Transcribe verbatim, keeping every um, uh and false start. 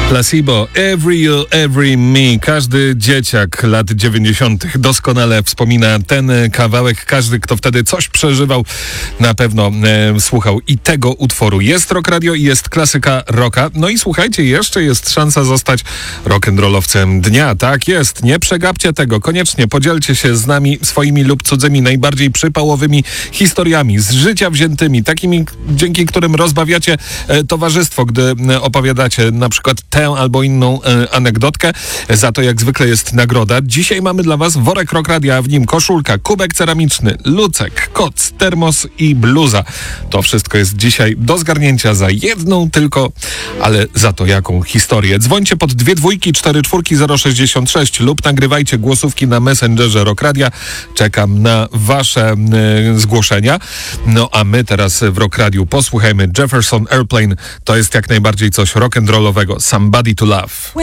Placebo, Every You, Every Me. Każdy dzieciak lat dziewięćdziesiątych doskonale wspomina ten kawałek. Każdy, kto wtedy coś przeżywał, na pewno e, słuchał i tego utworu. Jest Rock Radio i jest klasyka rocka. No i słuchajcie, jeszcze jest szansa zostać rock'n'rollowcem dnia. Tak jest, nie przegapcie tego. Koniecznie podzielcie się z nami swoimi lub cudzymi, najbardziej przypałowymi historiami, z życia wziętymi, takimi, dzięki którym rozbawiacie e, towarzystwo, gdy e, opowiadacie na przykład tę albo inną e, anegdotkę. Za to jak zwykle jest nagroda. Dzisiaj mamy dla was worek Rock Radia, a w nim koszulka, kubek ceramiczny, lucek, koc, termos i bluza. To wszystko jest dzisiaj do zgarnięcia za jedną tylko, ale za to jaką historię. Dzwońcie pod dwie dwójki, cztery czwórki, zero sześćdziesiąt sześć lub nagrywajcie głosówki na Messengerze Rock Radia. Czekam na wasze e, zgłoszenia. No a my teraz w Rock Radiu posłuchajmy Jefferson Airplane. To jest jak najbardziej coś rock'n'rollowego. Somebody to Love.